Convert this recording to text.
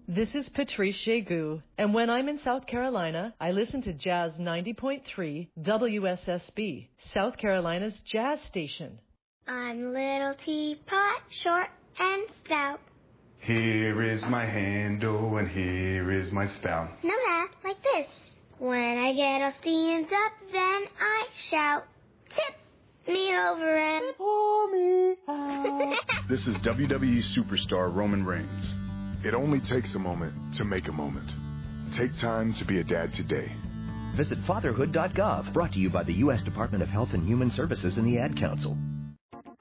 This is Patrice Jegu, and when I'm in South Carolina, I listen to Jazz 90.3 WSSB, South Carolina's jazz station. I'm Little Teapot, short and stout. Here is my handle and here is my spout. No, like this. When I get all steamed up, then I shout, tip me over and pour me out. This is WWE superstar Roman Reigns. It only takes a moment to make a moment. Take time to be a dad today. Visit fatherhood.gov, brought to you by the U.S. Department of Health and Human Services and the Ad Council.